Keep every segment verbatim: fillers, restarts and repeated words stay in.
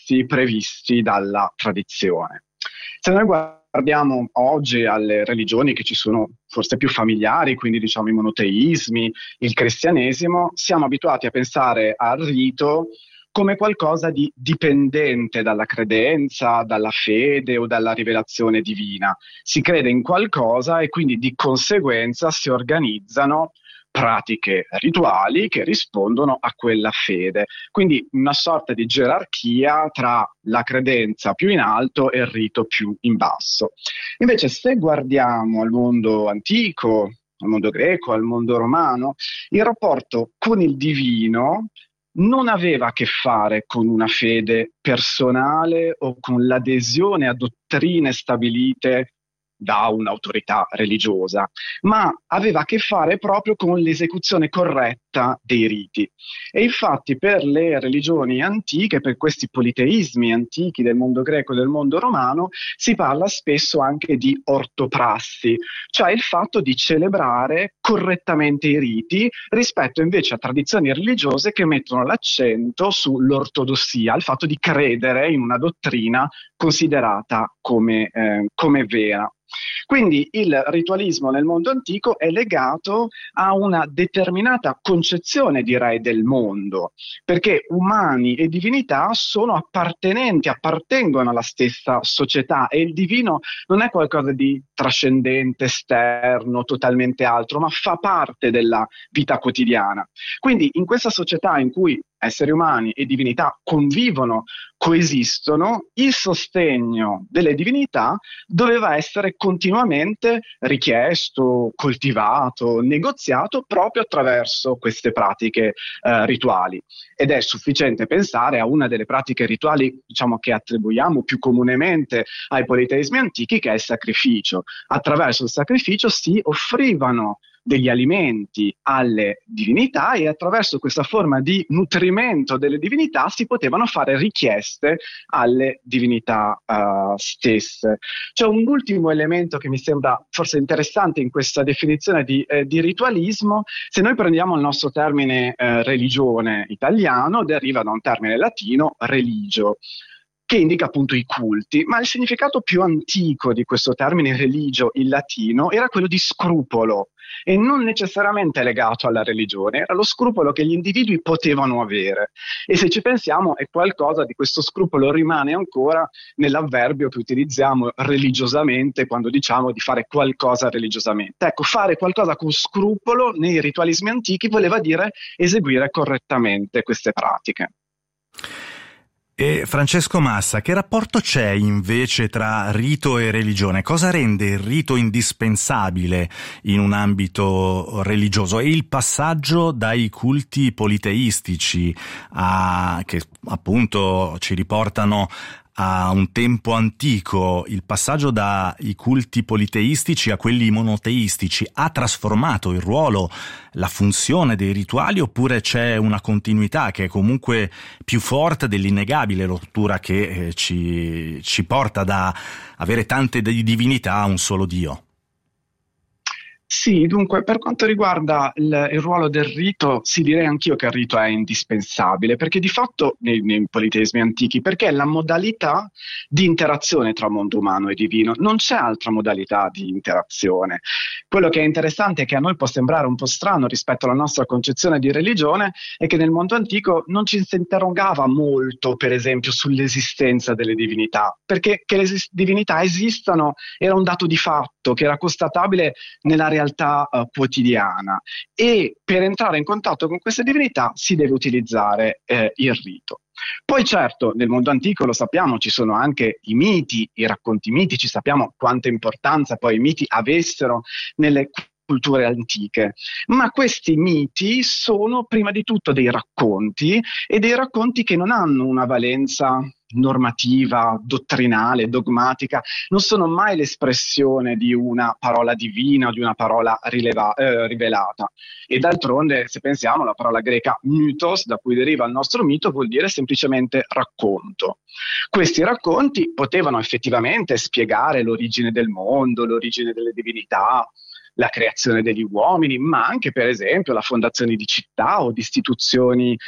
contesti previsti dalla tradizione. Se noi guardiamo oggi alle religioni che ci sono forse più familiari, quindi diciamo i monoteismi, il cristianesimo, siamo abituati a pensare al rito come qualcosa di dipendente dalla credenza, dalla fede o dalla rivelazione divina. Si crede in qualcosa e quindi di conseguenza si organizzano pratiche rituali che rispondono a quella fede. Quindi una sorta di gerarchia tra la credenza più in alto e il rito più in basso. Invece, se guardiamo al mondo antico, al mondo greco, al mondo romano, il rapporto con il divino non aveva a che fare con una fede personale o con l'adesione a dottrine stabilite da un'autorità religiosa, ma aveva a che fare proprio con l'esecuzione corretta dei riti. E infatti per le religioni antiche, per questi politeismi antichi del mondo greco e del mondo romano, si parla spesso anche di ortoprassi, cioè il fatto di celebrare correttamente i riti rispetto invece a tradizioni religiose che mettono l'accento sull'ortodossia, il fatto di credere in una dottrina considerata come, eh, come vera. Quindi il ritualismo nel mondo antico è legato a una determinata concezione, direi, del mondo, perché umani e divinità sono appartenenti, appartengono alla stessa società e il divino non è qualcosa di trascendente, esterno, totalmente altro, ma fa parte della vita quotidiana. Quindi in questa società in cui esseri umani e divinità convivono, coesistono, il sostegno delle divinità doveva essere continuamente richiesto, coltivato, negoziato proprio attraverso queste pratiche eh, rituali. Ed è sufficiente pensare a una delle pratiche rituali, diciamo, che attribuiamo più comunemente ai politeismi antichi, che è il sacrificio. Attraverso il sacrificio si offrivano degli alimenti alle divinità e attraverso questa forma di nutrimento delle divinità si potevano fare richieste alle divinità uh, stesse. C'è un ultimo elemento che mi sembra forse interessante in questa definizione di, eh, di ritualismo. Se noi prendiamo il nostro termine eh, religione italiano, deriva da un termine latino, religio, che indica appunto i culti, ma il significato più antico di questo termine religio in latino era quello di scrupolo e non necessariamente legato alla religione, era lo scrupolo che gli individui potevano avere. E se ci pensiamo, è qualcosa di questo scrupolo rimane ancora nell'avverbio che utilizziamo religiosamente quando diciamo di fare qualcosa religiosamente. Ecco, fare qualcosa con scrupolo nei ritualismi antichi voleva dire eseguire correttamente queste pratiche. E Francesco Massa, che rapporto c'è invece tra rito e religione? Cosa rende il rito indispensabile in un ambito religioso? E il passaggio dai culti politeistici a, che appunto ci riportano a un tempo antico, il passaggio dai culti politeistici a quelli monoteistici ha trasformato il ruolo, la funzione dei rituali, oppure c'è una continuità che è comunque più forte dell'innegabile rottura che eh, ci, ci porta da avere tante divinità a un solo Dio? Sì, dunque, per quanto riguarda il, il ruolo del rito, sì, direi anch'io che il rito è indispensabile, perché di fatto, nei, nei politeismi antichi, perché è la modalità di interazione tra mondo umano e divino, non c'è altra modalità di interazione. Quello che è interessante è che a noi può sembrare un po' strano rispetto alla nostra concezione di religione, è che nel mondo antico non ci si interrogava molto, per esempio, sull'esistenza delle divinità, perché che le es- divinità esistano era un dato di fatto, che era constatabile nella realtà uh, quotidiana, e per entrare in contatto con queste divinità si deve utilizzare eh, il rito. Poi certo, nel mondo antico lo sappiamo, ci sono anche i miti, i racconti mitici, sappiamo quanta importanza poi i miti avessero nelle culture antiche, ma questi miti sono prima di tutto dei racconti, e dei racconti che non hanno una valenza normativa, dottrinale, dogmatica, non sono mai l'espressione di una parola divina o di una parola rileva- eh, rivelata. E d'altronde, se pensiamo, la parola greca mythos, da cui deriva il nostro mito, vuol dire semplicemente racconto. Questi racconti potevano effettivamente spiegare l'origine del mondo, l'origine delle divinità, la creazione degli uomini, ma anche per esempio la fondazione di città o di istituzioni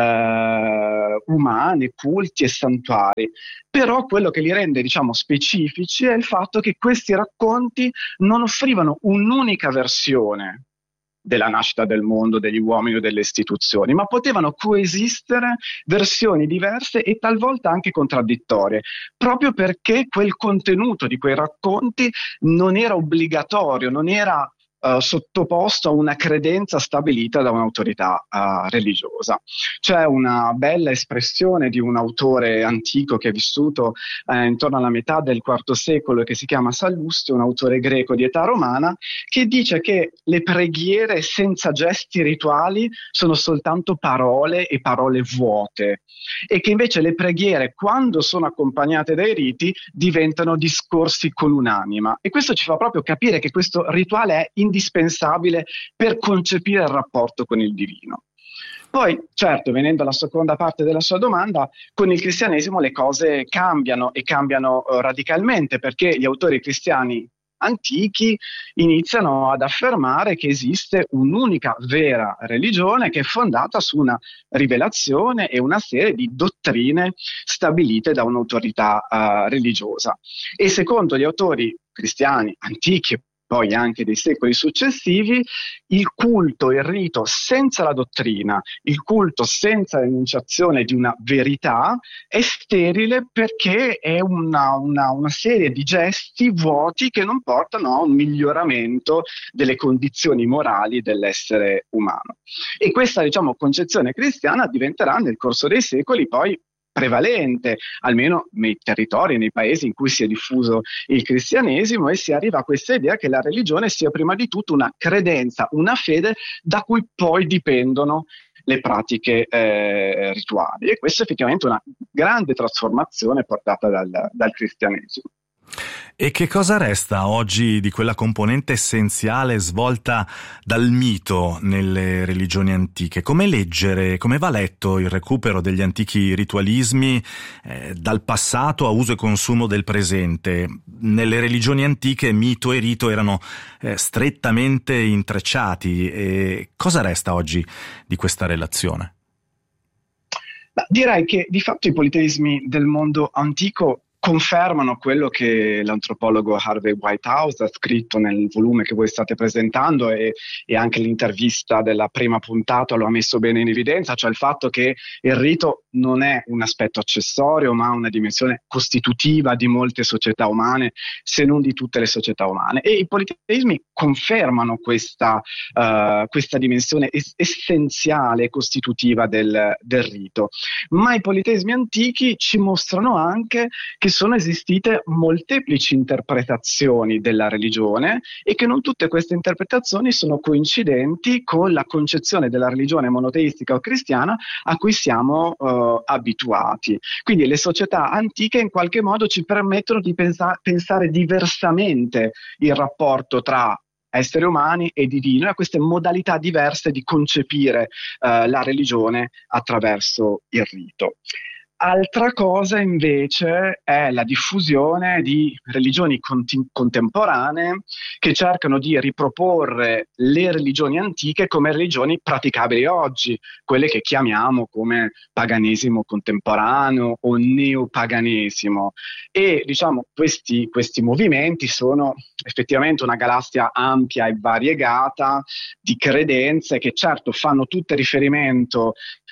eh, umane, culti e santuari. Però quello che li rende, diciamo, specifici è il fatto che questi racconti non offrivano un'unica versione della nascita del mondo, degli uomini o delle istituzioni, ma potevano coesistere versioni diverse e talvolta anche contraddittorie, proprio perché quel contenuto di quei racconti non era obbligatorio, non era Uh, sottoposto a una credenza stabilita da un'autorità uh, religiosa. C'è una bella espressione di un autore antico che è vissuto uh, intorno alla metà del quarto secolo e che si chiama Sallustio, un autore greco di età romana, che dice che le preghiere senza gesti rituali sono soltanto parole e parole vuote, e che invece le preghiere, quando sono accompagnate dai riti, diventano discorsi con un'anima. E questo ci fa proprio capire che questo rituale è indispensabile per concepire il rapporto con il divino. Poi, certo, venendo alla seconda parte della sua domanda, con il cristianesimo le cose cambiano e cambiano uh, radicalmente, perché gli autori cristiani antichi iniziano ad affermare che esiste un'unica vera religione che è fondata su una rivelazione e una serie di dottrine stabilite da un'autorità uh, religiosa. E secondo gli autori cristiani antichi, poi anche dei secoli successivi, il culto, il rito senza la dottrina, il culto senza l'enunciazione di una verità è sterile, perché è una, una, una serie di gesti vuoti che non portano a un miglioramento delle condizioni morali dell'essere umano. E questa, diciamo, concezione cristiana diventerà nel corso dei secoli poi prevalente, almeno nei territori, nei paesi in cui si è diffuso il cristianesimo, e si arriva a questa idea che la religione sia prima di tutto una credenza, una fede da cui poi dipendono le pratiche eh, rituali. E questa è effettivamente una grande trasformazione portata dal, dal cristianesimo. E che cosa resta oggi di quella componente essenziale svolta dal mito nelle religioni antiche? Come leggere, come va letto il recupero degli antichi ritualismi eh, dal passato a uso e consumo del presente? Nelle religioni antiche mito e rito erano eh, strettamente intrecciati. E cosa resta oggi di questa relazione? Ma direi che di fatto i politeismi del mondo antico confermano quello che l'antropologo Harvey Whitehouse ha scritto nel volume che voi state presentando, e, e anche l'intervista della prima puntata lo ha messo bene in evidenza, cioè il fatto che il rito non è un aspetto accessorio, ma una dimensione costitutiva di molte società umane, se non di tutte le società umane. E i politeismi confermano questa, uh, questa dimensione es- essenziale e costitutiva del, del rito. Ma i politeismi antichi ci mostrano anche che sono esistite molteplici interpretazioni della religione e che non tutte queste interpretazioni sono coincidenti con la concezione della religione monoteistica o cristiana a cui siamo uh, abituati. Quindi le società antiche in qualche modo ci permettono di pensa- pensare diversamente il rapporto tra esseri umani e divino, e a queste modalità diverse di concepire uh, la religione attraverso il rito. Altra cosa invece è la diffusione di religioni conti- contemporanee che cercano di riproporre le religioni antiche come religioni praticabili oggi, quelle che chiamiamo come paganesimo contemporaneo o neopaganesimo. E diciamo questi, questi movimenti sono effettivamente una galassia ampia e variegata di credenze che certo fanno tutte riferimento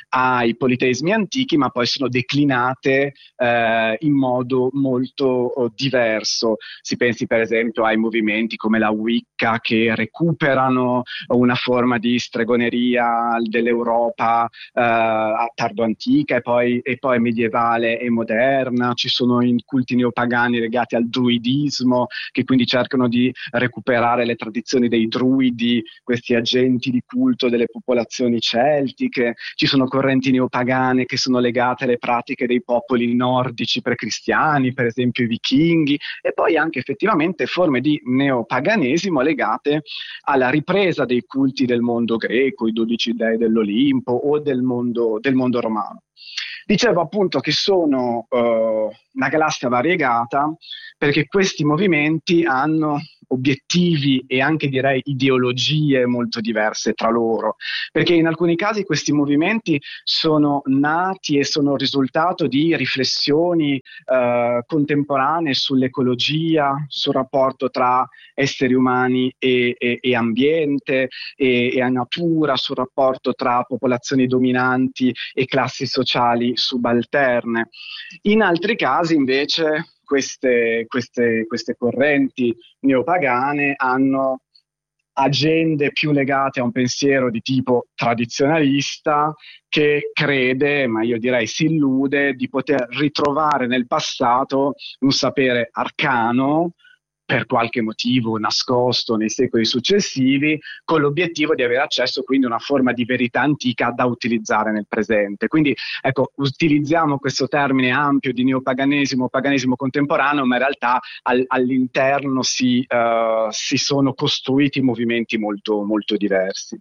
ai politeismi antichi, ma poi sono declinate eh, in modo molto oh, diverso. Si pensi per esempio ai movimenti come la Wicca, che recuperano una forma di stregoneria dell'Europa eh, tardo antica e poi, e poi medievale e moderna. Ci sono i culti neopagani legati al druidismo, che quindi cercano di recuperare le tradizioni dei druidi, questi agenti di culto delle popolazioni celtiche. Ci sono correnti neopagane che sono legate alle pratiche dei popoli nordici precristiani, per esempio i vichinghi, e poi anche effettivamente forme di neopaganesimo legate alla ripresa dei culti del mondo greco, i dodici dei dell'Olimpo o del mondo, del mondo romano. Dicevo appunto che sono uh, una galassia variegata perché questi movimenti hanno obiettivi e anche direi ideologie molto diverse tra loro, perché in alcuni casi questi movimenti sono nati e sono il risultato di riflessioni eh, contemporanee sull'ecologia, sul rapporto tra esseri umani e, e, e ambiente e, e natura, sul rapporto tra popolazioni dominanti e classi sociali subalterne. In altri casi invece queste, queste, queste correnti neopagane hanno agende più legate a un pensiero di tipo tradizionalista che crede, ma io direi si illude, di poter ritrovare nel passato un sapere arcano per qualche motivo nascosto nei secoli successivi, con l'obiettivo di avere accesso quindi a una forma di verità antica da utilizzare nel presente. Quindi ecco, utilizziamo questo termine ampio di neopaganesimo, paganesimo contemporaneo, ma in realtà al, all'interno si, uh, si sono costruiti movimenti molto, molto diversi.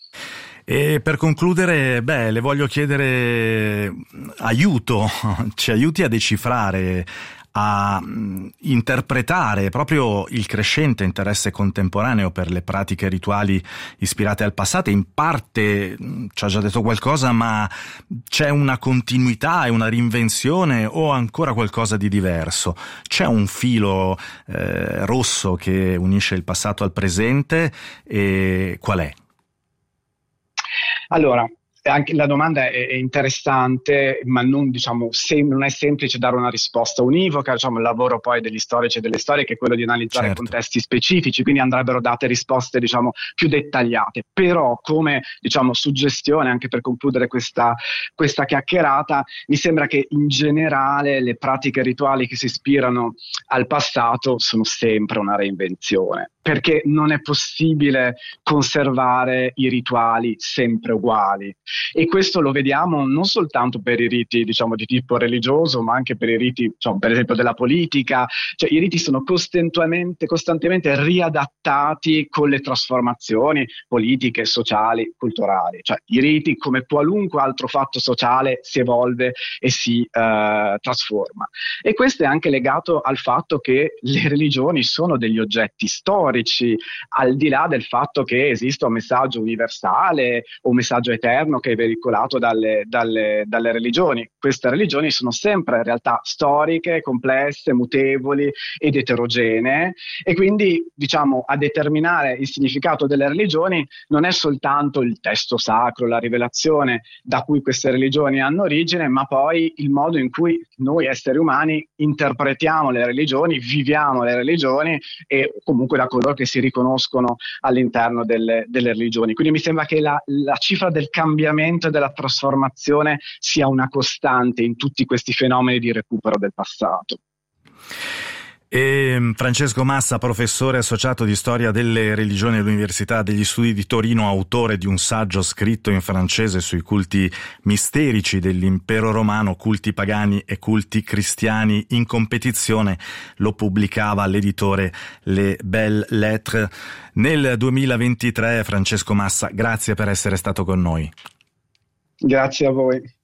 E per concludere, beh, le voglio chiedere aiuto, ci aiuti a decifrare, a interpretare proprio il crescente interesse contemporaneo per le pratiche rituali ispirate al passato. In parte ci ha già detto qualcosa, ma c'è una continuità e una reinvenzione o ancora qualcosa di diverso? C'è un filo eh, rosso che unisce il passato al presente, e qual è? Allora, anche la domanda è, è interessante, ma non, diciamo, sem- non è semplice dare una risposta univoca. Diciamo, il lavoro poi degli storici e delle storiche è quello di analizzare Certo. contesti specifici, quindi andrebbero date risposte, diciamo, più dettagliate. Però, come, diciamo, suggestione, anche per concludere questa, questa chiacchierata, mi sembra che in generale le pratiche rituali che si ispirano al passato sono sempre una reinvenzione, perché non è possibile conservare i rituali sempre uguali. E questo lo vediamo non soltanto per i riti, diciamo, di tipo religioso, ma anche per i riti, diciamo, per esempio della politica. Cioè, i riti sono costantemente, costantemente riadattati con le trasformazioni politiche, sociali, culturali. Cioè, i riti, come qualunque altro fatto sociale, si evolve e si eh, trasforma. E questo è anche legato al fatto che le religioni sono degli oggetti storici, al di là del fatto che esista un messaggio universale o un messaggio eterno che è veicolato dalle, dalle, dalle religioni. Queste religioni sono sempre in realtà storiche, complesse, mutevoli ed eterogenee, e quindi, diciamo, a determinare il significato delle religioni non è soltanto il testo sacro, la rivelazione da cui queste religioni hanno origine, ma poi il modo in cui noi esseri umani interpretiamo le religioni, viviamo le religioni, e comunque da coloro che si riconoscono all'interno delle, delle religioni. Quindi mi sembra che la, la cifra del cambiamento e della trasformazione sia una costante in tutti questi fenomeni di recupero del passato. E Francesco Massa, professore associato di storia delle religioni all'Università degli Studi di Torino, autore di un saggio scritto in francese sui culti misterici dell'impero romano, culti pagani e culti cristiani in competizione, lo pubblicava l'editore Les Belles Lettres nel duemilaventitré. Francesco Massa, grazie per essere stato con noi. Grazie a voi.